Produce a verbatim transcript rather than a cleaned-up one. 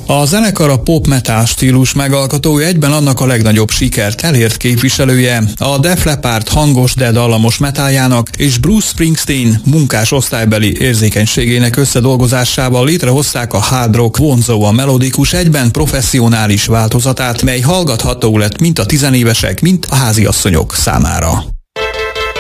A zenekar a pop-metal stílus megalkotója, egyben annak a legnagyobb sikert elért képviselője. A Def Leppard hangos, de dallamos metáljának és Bruce Springsteen munkás osztálybeli érzékenységének összedolgozásával létrehozták a hard rock vonzóan melodikus, egyben professzionális változatát, mely hallgatható lett mind a tizenévesek, mind a háziasszonyok számára.